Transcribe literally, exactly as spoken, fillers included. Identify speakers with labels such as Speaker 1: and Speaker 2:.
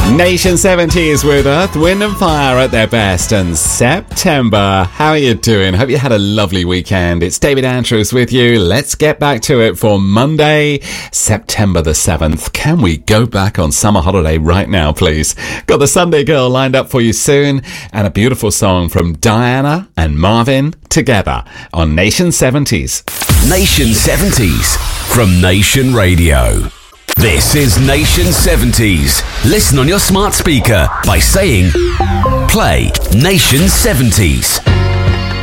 Speaker 1: Nation seventies with Earth, Wind and Fire at their best, and September. How are you doing? Hope you had a lovely weekend. It's David Andrews with you. Let's get back to it for Monday, September the seventh. Can we go back on summer holiday right now, please? Got the Sunday Girl lined up for you soon, and a beautiful song from Diana and Marvin together on Nation seventies.
Speaker 2: Nation seventies from Nation Radio. This is Nation seventies. Listen on your smart speaker by saying, play Nation seventies.